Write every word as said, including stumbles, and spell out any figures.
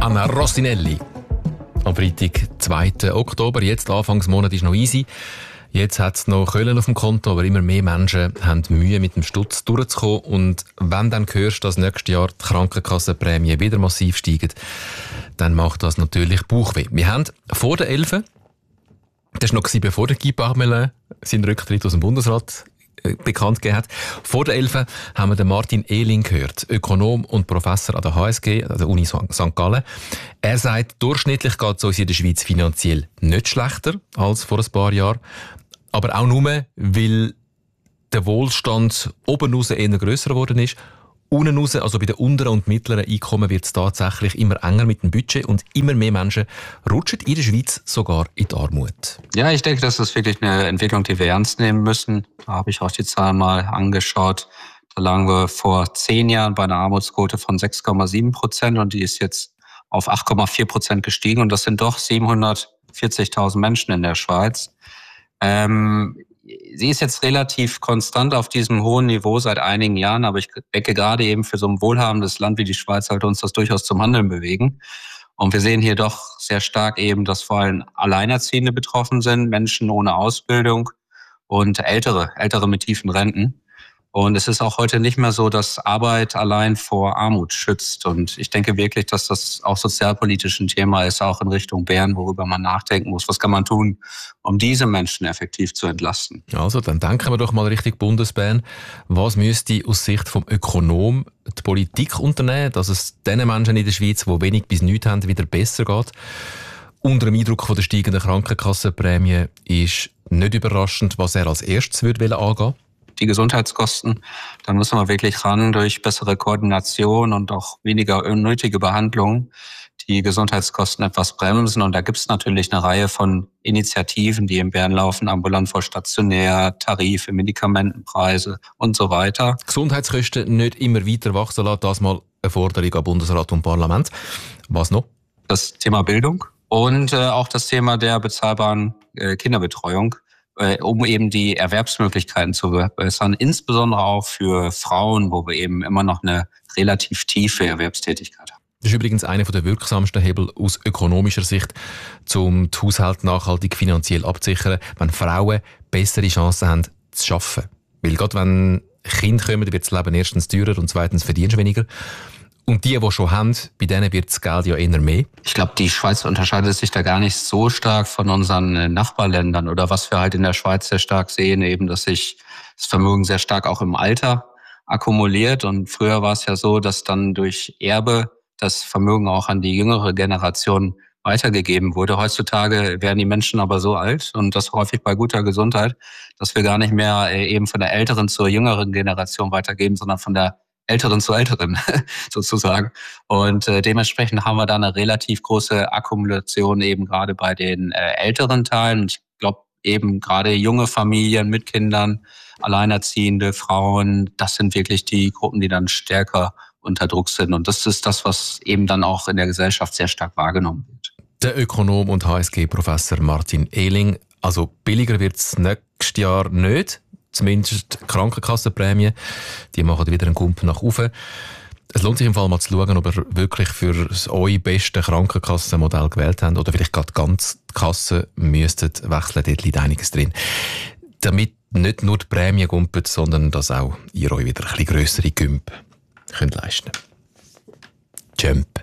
Anna Rossinelli. Am Freitag, zweiten Oktober, jetzt Anfangsmonat ist noch easy. Jetzt hat es noch Köln auf dem Konto, aber immer mehr Menschen haben Mühe, mit dem Stutz durchzukommen. Und wenn dann hörst, dass nächstes Jahr die Krankenkassenprämie wieder massiv steigen, dann macht das natürlich Bauchweh. Wir haben vor der Elfen, das war noch bevor der Guy Parmelin seinen Rücktritt aus dem Bundesrat bekannt gegeben hat. Vor der Elfen haben wir den Martin Ehling gehört, Ökonom und Professor an der H S G, an der Uni Sankt Gallen. Er sagt, durchschnittlich geht es uns in der Schweiz finanziell nicht schlechter als vor ein paar Jahren, aber auch nur, weil der Wohlstand oben raus eher grösser geworden ist. Unten raus, also bei den unteren und mittleren Einkommen, wird es tatsächlich immer enger mit dem Budget und immer mehr Menschen rutschen in der Schweiz sogar in die Armut. Ja, ich denke, das ist wirklich eine Entwicklung, die wir ernst nehmen müssen. Da habe ich auch die Zahlen mal angeschaut. Da lagen wir vor zehn Jahren bei einer Armutsquote von sechs Komma sieben Prozent und die ist jetzt auf acht Komma vier Prozent gestiegen und das sind doch siebenhundertvierzigtausend Menschen in der Schweiz. Ähm, Sie ist jetzt relativ konstant auf diesem hohen Niveau seit einigen Jahren, aber ich denke gerade eben für so ein wohlhabendes Land wie die Schweiz sollte uns das durchaus zum Handeln bewegen. Und wir sehen hier doch sehr stark eben, dass vor allem Alleinerziehende betroffen sind, Menschen ohne Ausbildung und Ältere, Ältere mit tiefen Renten. Und es ist auch heute nicht mehr so, dass Arbeit allein vor Armut schützt. Und ich denke wirklich, dass das auch sozialpolitisch ein Thema ist, auch in Richtung Bern, worüber man nachdenken muss. Was kann man tun, um diese Menschen effektiv zu entlasten? Also, dann denken wir doch mal Richtung Bundesbern. Was müsste aus Sicht vom Ökonom die Politik unternehmen, dass es den Menschen in der Schweiz, die wenig bis nichts haben, wieder besser geht? Unter dem Eindruck von der steigenden Krankenkassenprämie ist nicht überraschend, was er als erstes würde angehen. Die Gesundheitskosten, dann müssen wir wirklich ran durch bessere Koordination und auch weniger unnötige Behandlungen, die Gesundheitskosten etwas bremsen. Und da gibt es natürlich eine Reihe von Initiativen, die in Bern laufen, ambulant vor stationär, Tarife, Medikamentenpreise und so weiter. Gesundheitskosten nicht immer weiter wachsen lassen, das mal eine Forderung an Bundesrat und Parlament. Was noch? Das Thema Bildung und äh, auch das Thema der bezahlbaren äh, Kinderbetreuung, um eben die Erwerbsmöglichkeiten zu verbessern, insbesondere auch für Frauen, wo wir eben immer noch eine relativ tiefe Erwerbstätigkeit haben. Das ist übrigens einer der wirksamsten Hebel aus ökonomischer Sicht, um die Haushalte nachhaltig finanziell abzusichern, wenn Frauen bessere Chancen haben, zu arbeiten. Weil gerade wenn Kinder kommen, wird das Leben erstens teurer und zweitens verdienst du weniger. Und die, die schon haben, bei denen wird das Geld ja eher mehr. Ich glaube, die Schweiz unterscheidet sich da gar nicht so stark von unseren Nachbarländern. Oder was wir halt in der Schweiz sehr stark sehen, eben, dass sich das Vermögen sehr stark auch im Alter akkumuliert. Und früher war es ja so, dass dann durch Erbe das Vermögen auch an die jüngere Generation weitergegeben wurde. Heutzutage werden die Menschen aber so alt und das häufig bei guter Gesundheit, dass wir gar nicht mehr eben von der älteren zur jüngeren Generation weitergeben, sondern von der Älteren zu Älteren sozusagen. Und äh, dementsprechend haben wir da eine relativ große Akkumulation eben gerade bei den äh, älteren Teilen. Und ich glaube eben gerade junge Familien mit Kindern, alleinerziehende Frauen, das sind wirklich die Gruppen, die dann stärker unter Druck sind. Und das ist das, was eben dann auch in der Gesellschaft sehr stark wahrgenommen wird. Der Ökonom und H S G-Professor Martin Ehling. Also billiger wird es nächstes Jahr nicht. Zumindest die Krankenkassenprämie, die machen wieder einen Kump nach oben. Es lohnt sich im Fall mal zu schauen, ob ihr wirklich für das euer beste Krankenkassenmodell gewählt habt oder vielleicht gerade ganz die Kasse müsstet wechseln, dort liegt einiges drin. Damit nicht nur die Prämie gumpet, sondern dass auch ihr euch wieder ein bisschen grössere Gümp könnt leisten könnt. Jump.